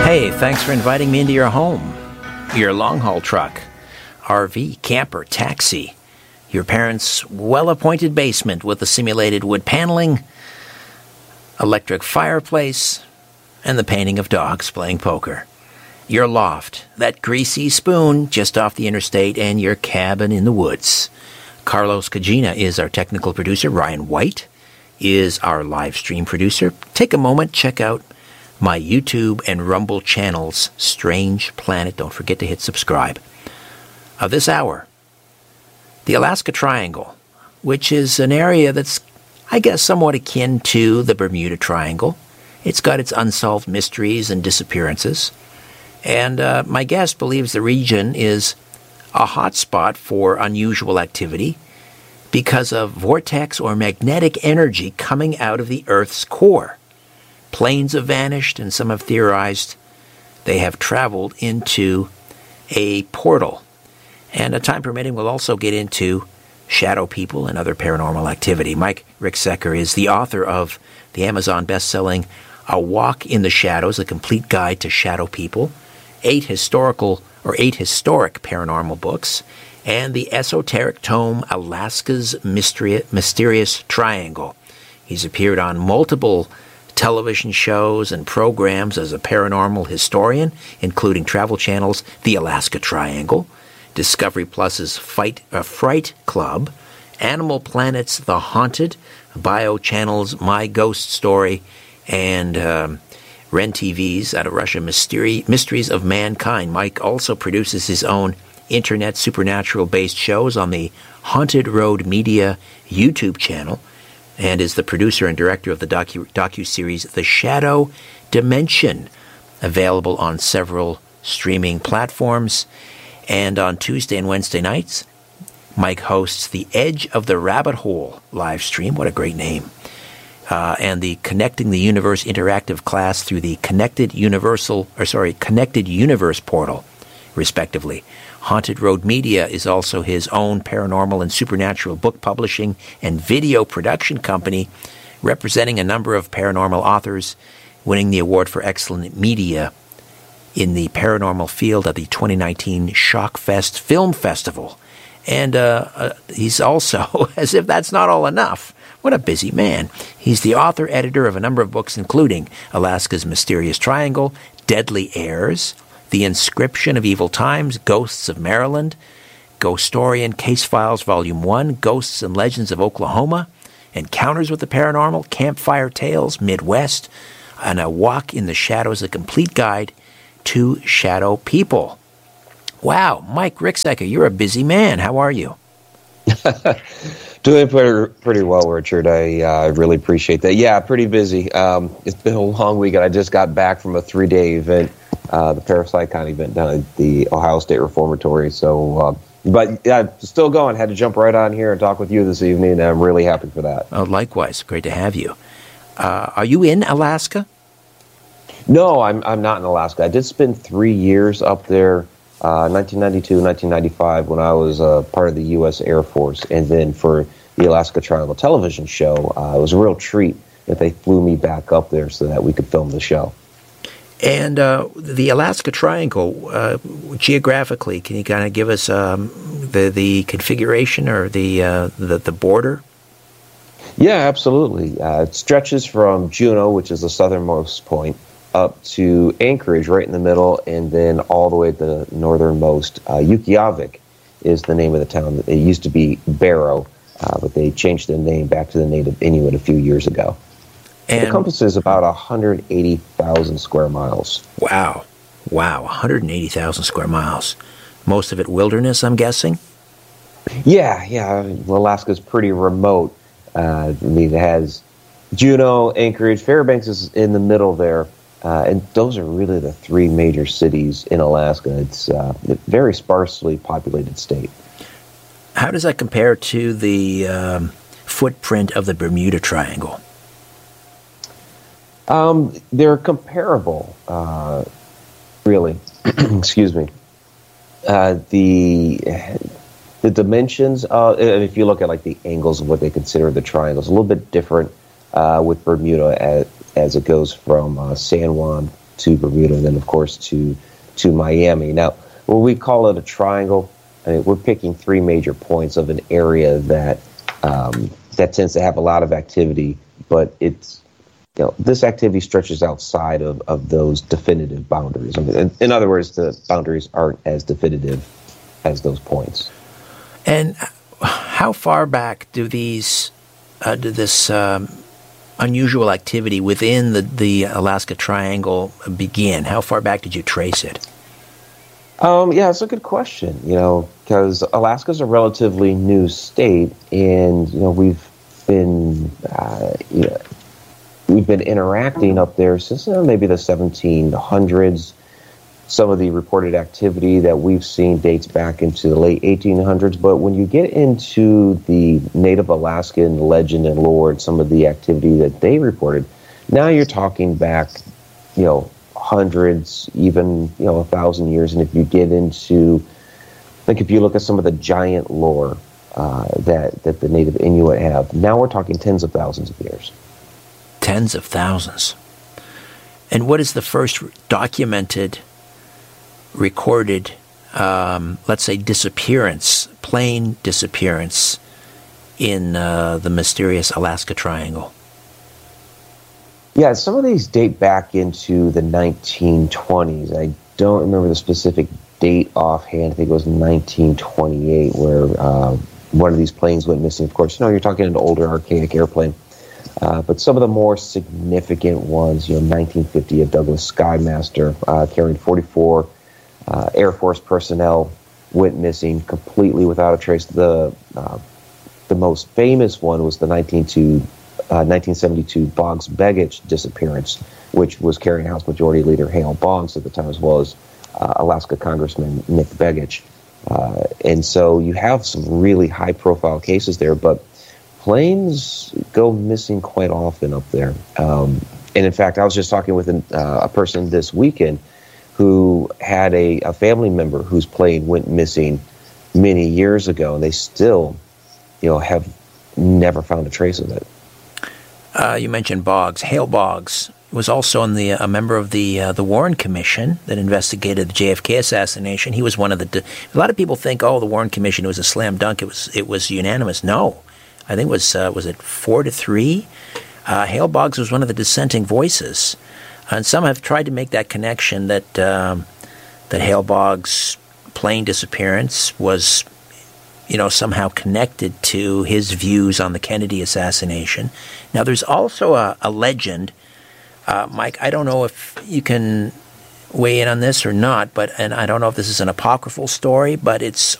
Hey, thanks for inviting me into your home, your long-haul truck, RV, camper, taxi, your parents' well-appointed basement with the simulated wood paneling, electric fireplace, and the painting of dogs playing poker, your loft, that greasy spoon just off the interstate, and your cabin in the woods. Carlos Cagina is our technical producer. Ryan White is our live stream producer. Take a moment, check out my YouTube and Rumble channels, Strange Planet. Don't forget to hit subscribe. Of this hour, the Alaska Triangle, which is an area that's, I guess, somewhat akin to the Bermuda Triangle. It's got its unsolved mysteries and disappearances. And my guest believes the region is a hotspot for unusual activity because of vortex or magnetic energy coming out of the Earth's core. Planes have vanished, and some have theorized they have traveled into a portal. And time permitting, we'll also get into shadow people and other paranormal activity. Mike Ricksecker is the author of the Amazon best-selling A Walk in the Shadows, a complete guide to shadow people, 8 historic paranormal books, and the esoteric tome Alaska's Mysterious Triangle. He's appeared on multiple television shows and programs as a paranormal historian, including Travel Channel's The Alaska Triangle, Discovery Plus's Fright Club, Animal Planet's The Haunted, Bio Channel's My Ghost Story, and Ren TV's Out of Russia Mysteries of Mankind. Mike also produces his own internet supernatural-based shows on the Haunted Road Media YouTube channel, and is the producer and director of the docuseries The Shadow Dimension, available on several streaming platforms. And on Tuesday and Wednesday nights, Mike hosts the Edge of the Rabbit Hole live stream. What a great name. And the Connecting the Universe interactive class through the Connected Universe portal, respectively. Haunted Road Media is also his own paranormal and supernatural book publishing and video production company, representing a number of paranormal authors, winning the award for excellent media in the paranormal field at the 2019 Shockfest Film Festival. And he's also, as if that's not all enough, what a busy man. He's the author-editor of a number of books, including Alaska's Mysterious Triangle, Deadly Airs, The Inscription of Evil Times, Ghosts of Maryland, Ghostorian Case Files Volume 1, Ghosts and Legends of Oklahoma, Encounters with the Paranormal, Campfire Tales, Midwest, and A Walk in the Shadows, a complete guide to shadow people. Wow, Mike Ricksecker, you're a busy man. How are you? Doing pretty well, Richard. I really appreciate that. Yeah, pretty busy. It's been a long weekend. I just got back from a 3-day event, the Parapsychon event down at the Ohio State Reformatory. So, but yeah, still going. Had to jump right on here and talk with you this evening, and I'm really happy for that. Oh, likewise. Great to have you. Are you in Alaska? No, I'm not in Alaska. I did spend 3 years up there, 1992, 1995, when I was part of the U.S. Air Force, and then for the Alaska Triangle television show, it was a real treat that they flew me back up there so that we could film the show. And the Alaska Triangle, geographically, can you kind of give us the configuration or the border? Yeah, absolutely. It stretches from Juneau, which is the southernmost point, up to Anchorage, right in the middle, and then all the way to the northernmost. Utqiagvik is the name of the town. It used to be Barrow, but they changed the name back to the native Inuit a few years ago. And it encompasses about 180,000 square miles. Wow, 180,000 square miles. Most of it wilderness, I'm guessing? Yeah. Alaska's pretty remote. I mean, it has Juneau, Anchorage, Fairbanks is in the middle there. And those are really the 3 major cities in Alaska. It's a very sparsely populated state. How does that compare to the footprint of the Bermuda Triangle? They're comparable, really. Excuse me. The dimensions, if you look at like the angles of what they consider the triangles, a little bit different with Bermuda as it goes from San Juan to Bermuda, and then of course to Miami. Now, when we call it a triangle, I mean, we're picking three major points of an area that that tends to have a lot of activity, but it's, you know, this activity stretches outside of those definitive boundaries. I mean, in other words, the boundaries aren't as definitive as those points. And how far back do this unusual activity within the Alaska Triangle begin? How far back did you trace it? Yeah, it's a good question, you know, because Alaska's a relatively new state, and, you know, we've been interacting up there since maybe the 1700s. Some of the reported activity that we've seen dates back into the late 1800s, but when you get into the Native Alaskan legend and lore, some of the activity that they reported, now you're talking back, you know, hundreds, even, you know, 1,000 years. And if you get into, like, if you look at some of the giant lore that the native Inuit have, now we're talking tens of thousands of years. Tens of thousands. And what is the first documented, recorded, let's say, disappearance, plane disappearance in the mysterious Alaska Triangle? Yeah, some of these date back into the 1920s. I don't remember the specific date offhand. I think it was 1928 where one of these planes went missing. Of course, you know, you're talking an older, archaic airplane. But some of the more significant ones, you know, 1950, a Douglas Skymaster carrying 44 Air Force personnel went missing completely without a trace. The most famous one was the 1972 Boggs-Begich disappearance, which was carrying House Majority Leader Hale Boggs at the time, as well as Alaska Congressman Nick Begich. And so you have some really high-profile cases there, but planes go missing quite often up there. And in fact, I was just talking with a person this weekend who had a family member whose plane went missing many years ago, and they still, you know, have never found a trace of it. You mentioned Boggs. Hale Boggs was also a member of the Warren Commission that investigated the JFK assassination. He was one of a lot of people think, oh, the Warren Commission was a slam dunk. It was unanimous. No, I think it was it 4-3? Hale Boggs was one of the dissenting voices, and some have tried to make that connection that Hale Boggs' plane disappearance was, you know, somehow connected to his views on the Kennedy assassination. Now, there's also a legend, Mike, I don't know if you can weigh in on this or not, and I don't know if this is an apocryphal story, but it's